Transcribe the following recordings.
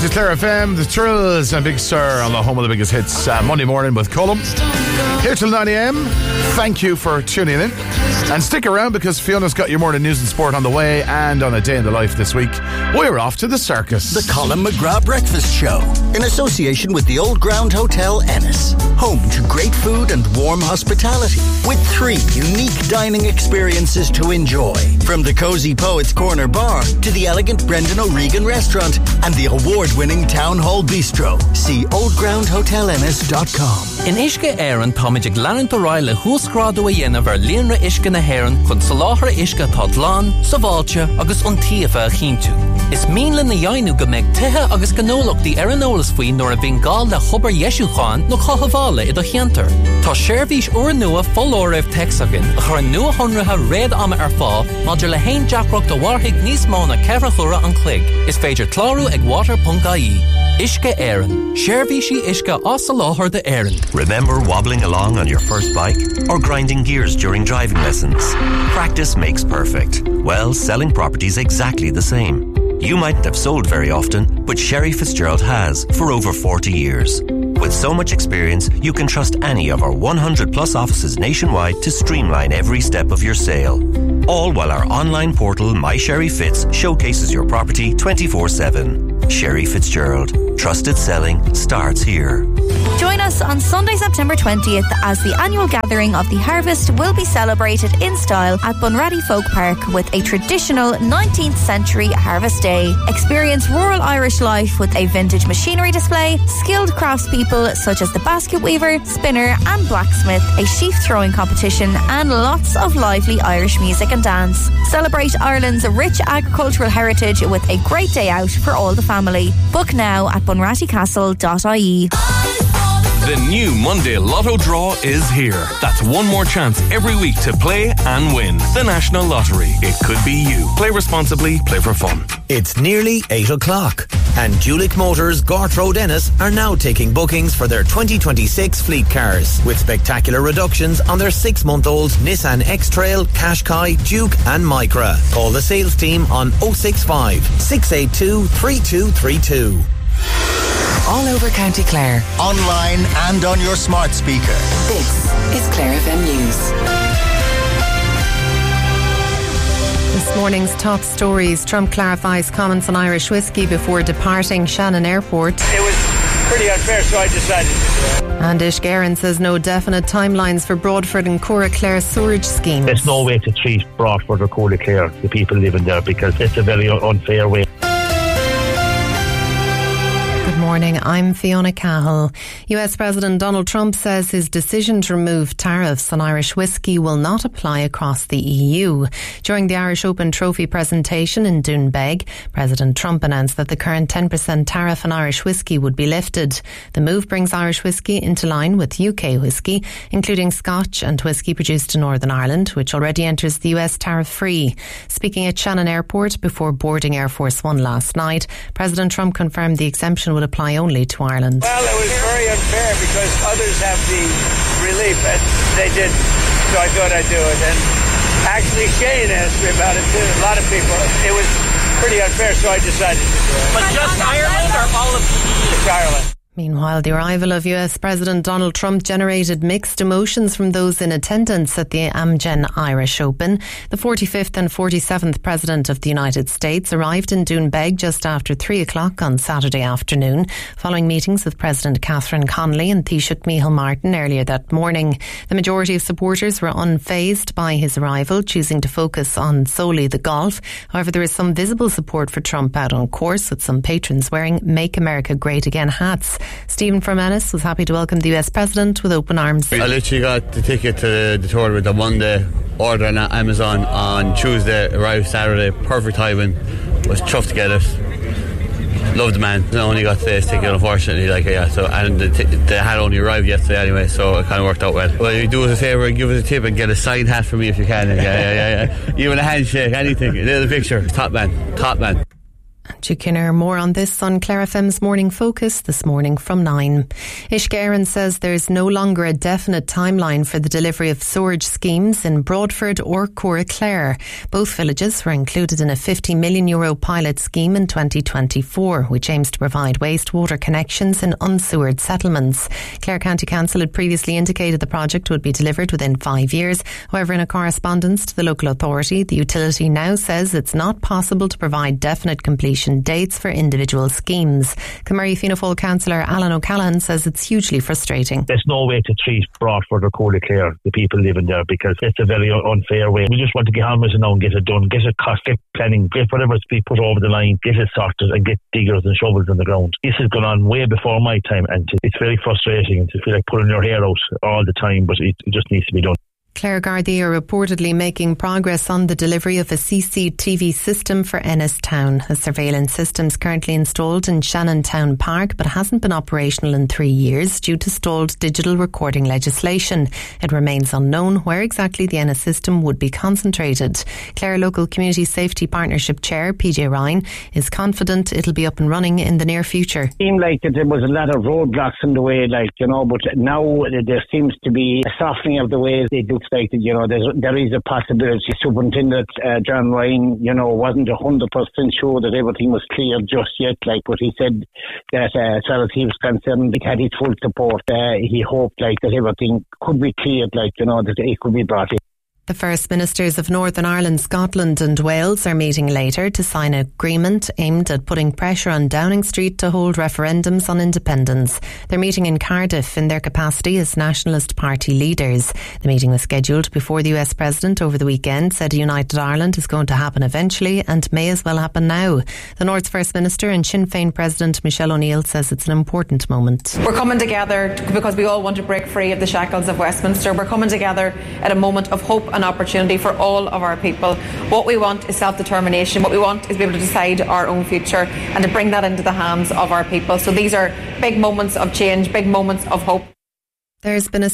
This is Clare FM, The Thrills and Big Sur on the home of the biggest hits. Monday morning with Colm. Here till 9 a.m. Thank you for tuning in. And stick around because Fiona's got your morning news and sport on the way, and on a day in the life this week, we're off to the circus. The Colin McGrath Breakfast Show, in association with the Old Ground Hotel Ennis. Home to great food and warm hospitality, with 3 unique dining experiences to enjoy. From the Cozy Poets Corner Bar to the elegant Brendan O'Regan Restaurant and the award-winning Town Hall Bistro. See oldgroundhotelennis.com. In Ishka Éireann táiméid leanúint O'Reilly húsgrádú a dhéanamh ar líonra Ishka na hÉireann chun sa láthair Ishka tá dlán, sa bháilte agus an tíofa a chinntiú. Is míle na dhéanú go mbeidh tithe agus gnólachtaí ar an eolas faoin nuair a bhíonn gál le chobar Yesúcháin nó chothabhála i do cheantar. Tá seirbhís uair nua follóibh texagan a chur nua honratha réad ama ar fá maidir le haon deacracht do warthaigh níos mó na ceithre chura an clig. Is féidir clárú ag water.ie. Ishka Éireann. Seirbhísí Ishka as sa láthair de Éireann. Remember wobbling along on your first bike or grinding gears during driving lessons? Practice makes perfect. Well, selling property's exactly the same. You mightn't have sold very often, but Sherry Fitzgerald has for over 40 years. With so much experience, you can trust any of our 100 plus offices nationwide to streamline every step of your sale. All while our online portal, My Sherry Fitz, showcases your property 24/7. Sherry Fitzgerald. Trusted selling starts here. Join us on Sunday, September 20th as the annual gathering of the harvest will be celebrated in style at Bunratty Folk Park with a traditional 19th century Harvest Day. Experience rural Irish life with a vintage machinery display, skilled craftspeople such as the basket weaver, spinner and blacksmith, a sheaf throwing competition and lots of lively Irish music and dance. Celebrate Ireland's rich agricultural heritage with a great day out for all the family. Book now at bunrattycastle.ie. The new Monday Lotto draw is here. That's one more chance every week to play and win. The National Lottery. It could be you. Play responsibly, play for fun. It's nearly 8 o'clock and Julick Motors Gort Road Ennis are now taking bookings for their 2026 fleet cars with spectacular reductions on their 6-month-old Nissan X-Trail, Qashqai, Duke and Micra. Call the sales team on 065 682 3232. All over County Clare. Online and on your smart speaker. This is Clare FM News. This morning's top stories. Trump clarifies comments on Irish whiskey before departing Shannon Airport. It was pretty unfair, so I decided to do it. And Ishka Éireann says no definite timelines for Broadford and Curraclare sewerage schemes. There's no way to treat Broadford or Curraclare, the people living there, because it's a very unfair way. Good morning, I'm Fiona Cahill. US President Donald Trump says his decision to remove tariffs on Irish whiskey will not apply across the EU. During the Irish Open Trophy presentation in Doonbeg, President Trump announced that the current 10% tariff on Irish whiskey would be lifted. The move brings Irish whiskey into line with UK whiskey, including Scotch and whiskey produced in Northern Ireland, which already enters the US tariff-free. Speaking at Shannon Airport before boarding Air Force One last night, President Trump confirmed the exemption would apply only to Ireland. Well, it was very unfair because others have the relief and they didn't, so I thought I'd do it. And actually Shane asked me about it too, a lot of people. It was pretty unfair, so I decided to do it. But just Ireland or all of It's Ireland. Meanwhile, the arrival of US President Donald Trump generated mixed emotions from those in attendance at the Amgen Irish Open. The 45th and 47th President of the United States arrived in Doonbeg just after 3 o'clock on Saturday afternoon, following meetings with President Catherine Connolly and Taoiseach Micheál Martin earlier that morning. The majority of supporters were unfazed by his arrival, choosing to focus on solely the golf. However, there is some visible support for Trump out on course, with some patrons wearing Make America Great Again hats. Stephen from Ennis was happy to welcome the US President with open arms. I literally got the ticket to the tournament on Monday, ordered on Amazon on Tuesday, arrived Saturday, perfect timing, was tough to get it. Loved the man. I only got today's ticket, unfortunately, and they had only arrived yesterday anyway, so it kind of worked out well. Well, you do us a favour and give us a tip and get a signed hat for me if you can. Yeah. Even a handshake, anything, a little picture. Top man. You can hear more on this on Clare FM's Morning Focus this morning from 9. Ishgaren says there's no longer a definite timeline for the delivery of sewerage schemes in Broadford or Coraclare. Both villages were included in a €50 million pilot scheme in 2024, which aims to provide wastewater connections in unsewered settlements. Clare County Council had previously indicated the project would be delivered within 5 years. However, in a correspondence to the local authority, the utility now says it's not possible to provide definite completion dates for individual schemes. Kilmurray Fianna Fáil councillor Alan O'Callaghan says it's hugely frustrating. There's no way to treat Broadford or Coraclare, the people living there, because it's a very unfair way. We just want to get on with it now and get it done, get it cost, get planning, get whatever's to be put over the line, get it sorted and get diggers and shovels in the ground. This has gone on way before my time and it's very frustrating to feel like pulling your hair out all the time, but it just needs to be done. Clare Gardaí are reportedly making progress on the delivery of a CCTV system for Ennistown. A surveillance system is currently installed in Shannon Town Park but hasn't been operational in 3 years due to stalled digital recording legislation. It remains unknown where exactly the Ennis system would be concentrated. Clare Local Community Safety Partnership Chair PJ Ryan is confident it'll be up and running in the near future. It seemed like there was a lot of roadblocks in the way, but now there seems to be a softening of the ways they do. There is a possibility. Superintendent John Ryan, wasn't 100% sure that everything was clear just yet. But he said that as far as he was concerned, it had his full support. He hoped that everything could be cleared, that it could be brought in. The First Ministers of Northern Ireland, Scotland and Wales are meeting later to sign an agreement aimed at putting pressure on Downing Street to hold referendums on independence. They're meeting in Cardiff in their capacity as Nationalist Party leaders. The meeting was scheduled before the US President over the weekend said United Ireland is going to happen eventually and may as well happen now. The North's First Minister and Sinn Féin President Michelle O'Neill says it's an important moment. We're coming together because we all want to break free of the shackles of Westminster. We're coming together at a moment of hope and opportunity for all of our people. What we want is self-determination. What we want is to be able to decide our own future and to bring that into the hands of our people. So these are big moments of change, big moments of hope. There's been a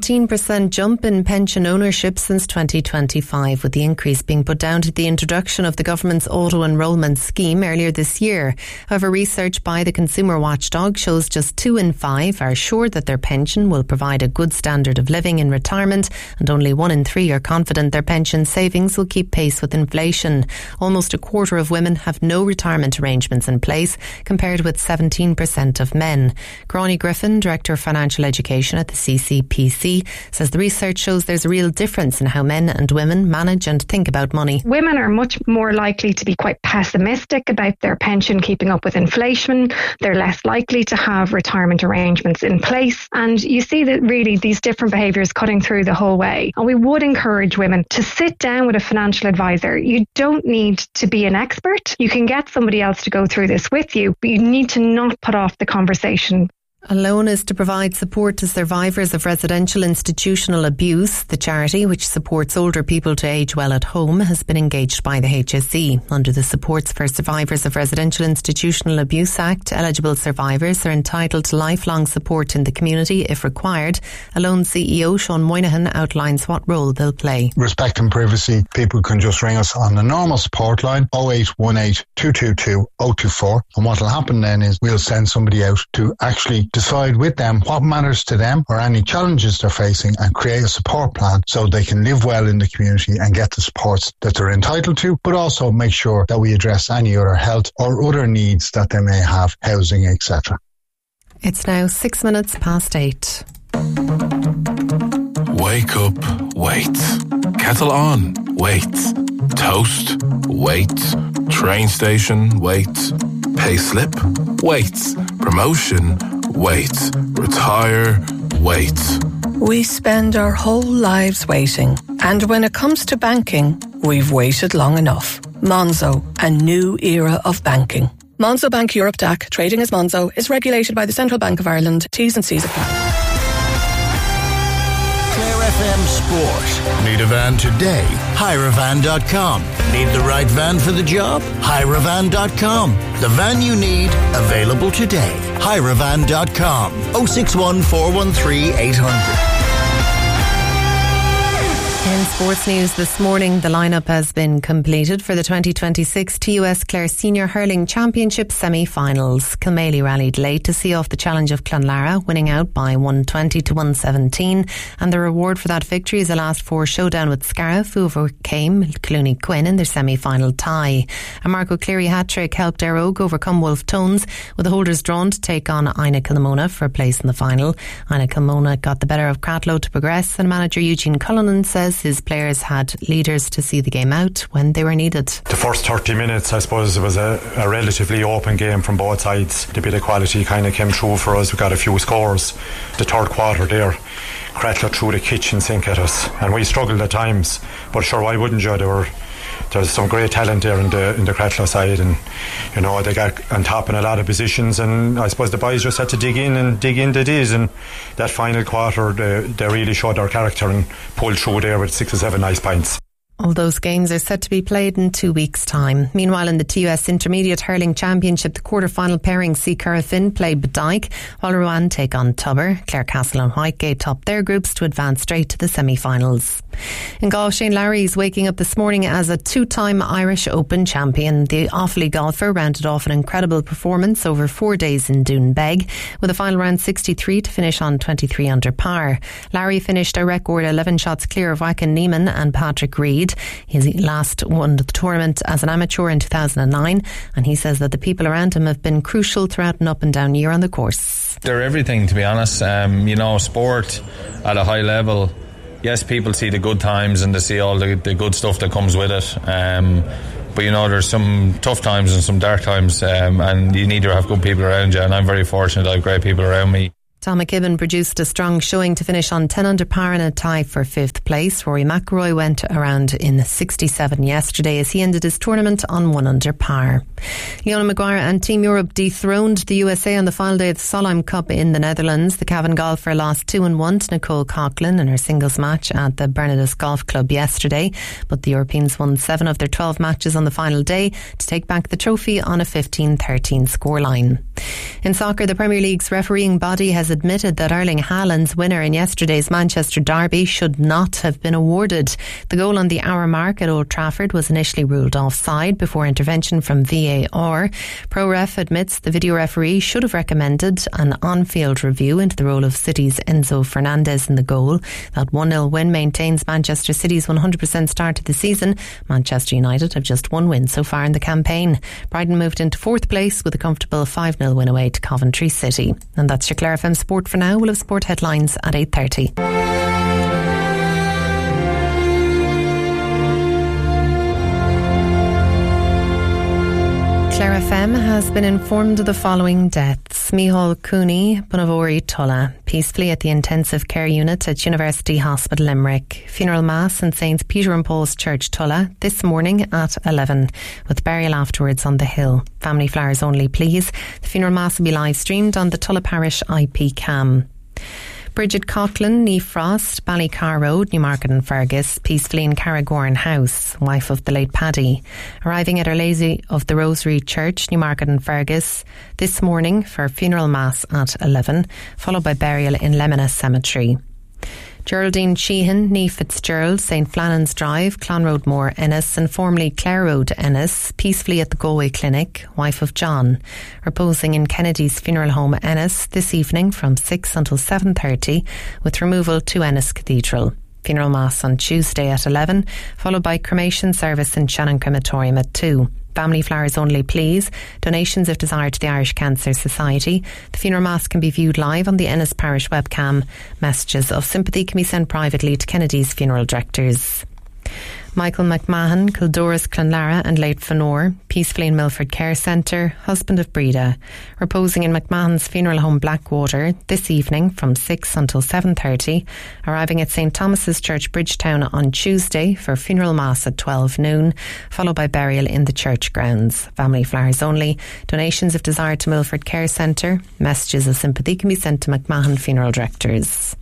17% jump in pension ownership since 2025, with the increase being put down to the introduction of the government's auto-enrolment scheme earlier this year. However, research by the Consumer Watchdog shows just 2 in 5 are sure that their pension will provide a good standard of living in retirement, and only 1 in 3 are confident their pension savings will keep pace with inflation. Almost a quarter of women have no retirement arrangements in place, compared with 17% of men. Gráinne Griffin, Director of Financial Education at the CCPC, says the research shows there's a real difference in how men and women manage and think about money. Women are much more likely to be quite pessimistic about their pension keeping up with inflation. They're less likely to have retirement arrangements in place. And you see that really these different behaviours cutting through the whole way. And we would encourage women to sit down with a financial advisor. You don't need to be an expert. You can get somebody else to go through this with you, but you need to not put off the conversation. A loan is to provide support to survivors of residential institutional abuse. The charity, which supports older people to age well at home, has been engaged by the HSE. Under the Supports for Survivors of Residential Institutional Abuse Act, eligible survivors are entitled to lifelong support in the community if required. A loan CEO, Sean Moynihan, outlines what role they'll play. Respecting privacy, people can just ring us on the normal support line 0818 222 024, and what will happen then is we'll send somebody out to actually decide with them what matters to them or any challenges they're facing and create a support plan so they can live well in the community and get the supports that they're entitled to, but also make sure that we address any other health or other needs that they may have, housing, etc. It's now 6 minutes past 8. Wake up, wait. Kettle on, wait. Toast, wait. Train station, wait. Pay slip, wait. Promotion, wait. Retire, wait. We spend our whole lives waiting. And when it comes to banking, we've waited long enough. Monzo, a new era of banking. Monzo Bank Europe DAC, trading as Monzo, is regulated by the Central Bank of Ireland. T's and C's apply. Clare FM Sport. Need a van today? HireAvan.com. Need the right van for the job? HireAvan.com. The van you need, available today. HireAvan.com. 061 413 800. In sports news this morning, the lineup has been completed for the 2026 TUS Clare Senior Hurling Championship semi-finals. Kilmaley rallied late to see off the challenge of Clonlara, winning out by 120 to 117. And the reward for that victory is a last four showdown with Scariff, who overcame Clooney Quinn in their semi-final tie. A Marco Cleary hat-trick helped Éire Óg overcome Wolf Tones, with the holders drawn to take on Ina Kilmona for a place in the final. Ina Kilmona got the better of Cratloe to progress, and manager Eugene Cullinan says his players had leaders to see the game out when they were needed. The first 30 minutes, I suppose, it was a relatively open game from both sides. The bit of quality kind of came through for us. We got a few scores. The third quarter there, Cratloe threw the kitchen sink at us, and we struggled at times. But sure, why wouldn't you? There's some great talent there in the Cratloe side, and you know they got on top in a lot of positions, and I suppose the boys just had to dig into these, and that final quarter they really showed their character and pulled through there with 6 or 7 nice points. All those games are set to be played in 2 weeks' time. Meanwhile, in the TUS Intermediate Hurling Championship, the quarter-final pairings see Currafin play Bedick, while Rowan take on Tubber. Clarecastle and Whitegate top their groups to advance straight to the semi-finals. In golf, Shane Lowry is waking up this morning as a 2-time Irish Open champion. The Offaly golfer rounded off an incredible performance over 4 days in Doonbeg, with a final round 63 to finish on 23 under par. Lowry finished a record 11 shots clear of Joaquin Niemann and Patrick Reed. He last won the tournament as an amateur in 2009, and he says that the people around him have been crucial throughout an up and down year on the course. They're everything, to be honest. Sport at a high level, yes, people see the good times and they see all the good stuff that comes with it, but there's some tough times and some dark times, and you need to have good people around you, and I'm very fortunate I have great people around me. Tom McKibben produced a strong showing to finish on 10 under par and a tie for 5th place. Rory McIlroy went around in 67 yesterday as he ended his tournament on 1 under par. Leona Maguire and Team Europe dethroned the USA on the final day of the Solheim Cup in the Netherlands. The Cavan golfer lost 2-1 to Nicole Coughlin in her singles match at the Bernardus Golf Club yesterday, but the Europeans won 7 of their 12 matches on the final day to take back the trophy on a 15-13 scoreline. In soccer, the Premier League's refereeing body has admitted that Erling Haaland's winner in yesterday's Manchester derby should not have been awarded. The goal on the hour mark at Old Trafford was initially ruled offside before intervention from VAR. ProRef admits the video referee should have recommended an on-field review into the role of City's Enzo Fernandez in the goal. That 1-0 win maintains Manchester City's 100% start to the season. Manchester United have just 1 win so far in the campaign. Brighton moved into 4th place with a comfortable 5-0 win away to Coventry City. And that's your Clare FM Sport for now. We'll have sport headlines at 8:30. Clare FM has been informed of the following deaths. Micheál Cooney, Bunavori Tulla, peacefully at the intensive care unit at University Hospital Limerick. Funeral Mass in St. Peter and Paul's Church Tulla this morning at 11, with burial afterwards on the hill. Family flowers only, please. The funeral mass will be live streamed on the Tulla Parish IP cam. Bridget Coughlin, Ní Frost, Ballycar Road, Newmarket and Fergus, peacefully in Carragorn House, wife of the late Paddy, arriving at Our Lady of the Rosary Church, Newmarket and Fergus, this morning for funeral mass at 11, followed by burial in Lemina Cemetery. Geraldine Sheehan, Ní Fitzgerald, St. Flannan's Drive, Clonroadmore, Ennis, and formerly Clare Road, Ennis, peacefully at the Galway Clinic, wife of John, reposing in Kennedy's Funeral Home, Ennis, this evening from 6 until 7:30, with removal to Ennis Cathedral. Funeral Mass on Tuesday at 11, followed by cremation service in Shannon Crematorium at 2. Family flowers only, please. Donations if desired to the Irish Cancer Society. The funeral mass can be viewed live on the Ennis Parish webcam. Messages of sympathy can be sent privately to Kennedy's funeral directors. Michael McMahon, Kildoris Clonlara and late Fanor, peacefully in Milford Care Centre, husband of Breda, reposing in McMahon's funeral home Blackwater this evening from 6 until 7:30, arriving at St. Thomas's Church Bridgetown on Tuesday for funeral mass at 12 noon, followed by burial in the church grounds. Family flowers only. Donations if desired to Milford Care Centre. Messages of sympathy can be sent to McMahon funeral directors.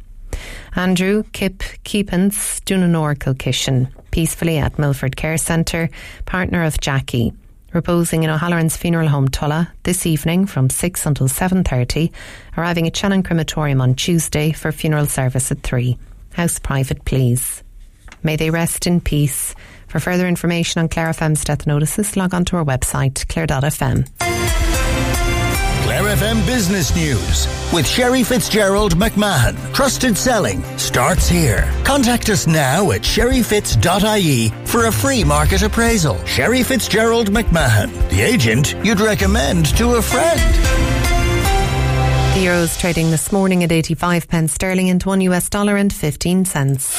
Andrew Kip Keepens, Dunanore Kilkishen, peacefully at Milford Care Centre, partner of Jackie, reposing in O'Halloran's Funeral Home Tulla this evening from 6 until 7:30, arriving at Shannon Crematorium on Tuesday for funeral service at 3. House private, please. May they rest in peace. For further information on Clare FM's death notices, log on to our website, clare.fm. Clare FM Business News with Sherry Fitzgerald McMahon. Trusted selling starts here. Contact us now at sherryfitz.ie for a free market appraisal. Sherry Fitzgerald McMahon, the agent you'd recommend to a friend. The euro's trading this morning at 85 pence sterling into $1 and 15 cents.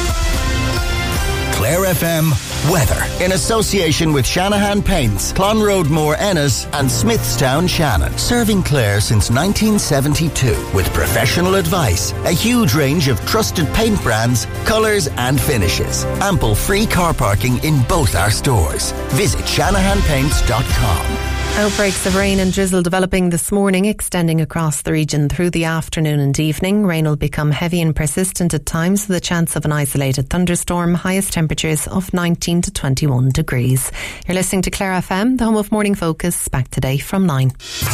Clare FM weather in association with Shanahan Paints, Clonroadmore Ennis and Smithstown Shannon. Serving Clare since 1972 with professional advice, a huge range of trusted paint brands, colours and finishes. Ample free car parking in both our stores. Visit shanahanpaints.com. Outbreaks of rain and drizzle developing this morning, extending across the region through the afternoon and evening. Rain will become heavy and persistent at times with a chance of an isolated thunderstorm. Highest temperatures of 19 to 21 degrees. You're listening to Clare FM, the home of Morning Focus. Back today from 9.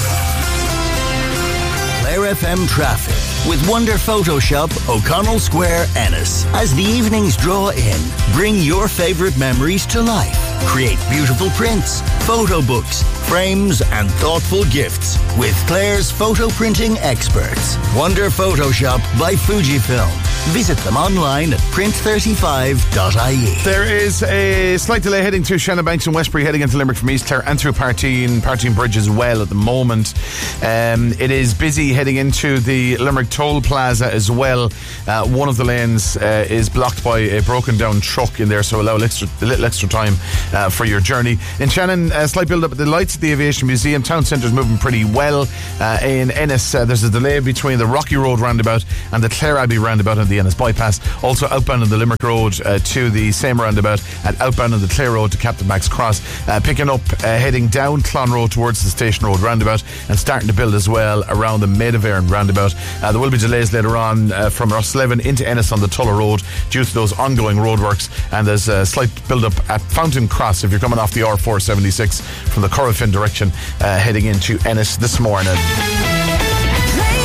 Clare FM traffic with Wonder Photoshop, O'Connell Square, Ennis. As the evenings draw in, bring your favourite memories to life. Create beautiful prints, photo books, frames and thoughtful gifts with Clare's photo printing experts. Wonder Photoshop by Fujifilm. Visit them online at print35.ie. There is a slight delay heading through Shannonbanks and Westbury, heading into Limerick from East Clare and through Partine Bridge as well at the moment. It is busy heading into the Limerick Toll Plaza as well. One of the lanes is blocked by a broken down truck in there, so allow a little extra time for your journey. In Shannon, slight build up at the lights at the Aviation Museum. Town centre is moving pretty well. In Ennis, there's a delay between the Rocky Road roundabout and the Clare Abbey roundabout on the Ennis bypass. Also outbound on the Limerick Road to the same roundabout, and outbound on the Clare Road to Captain Max Cross. Picking up heading down Clon Road towards the Station Road roundabout, and starting to build as well around the Maid of Erin roundabout. There will be delays later on from Rosslevin into Ennis on the Tulla Road due to those ongoing roadworks, and there's a slight build up at Fountain Cross if you're coming off the R476 from the Corrifin direction heading into Ennis this morning.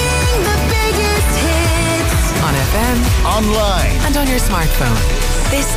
On FM, online and on your smartphone. This